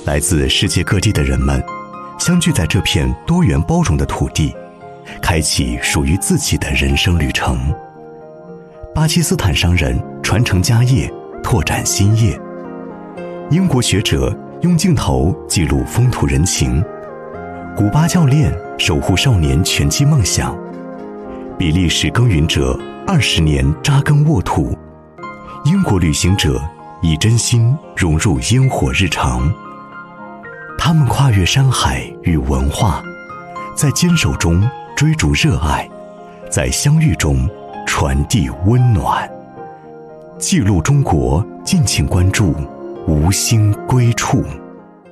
来自世界各地的人们相聚在这片多元包容的土地，开启属于自己的人生旅程。巴基斯坦商人传承家业，拓展新业。英国学者用镜头记录风土人情。古巴教练守护少年拳击梦想。比利时耕耘者20年扎根沃土。英国旅行者以真心融入烟火日常。他们跨越山海与文化，在坚守中追逐热爱，在相遇中传递温暖。记录中国，敬请关注无心归处。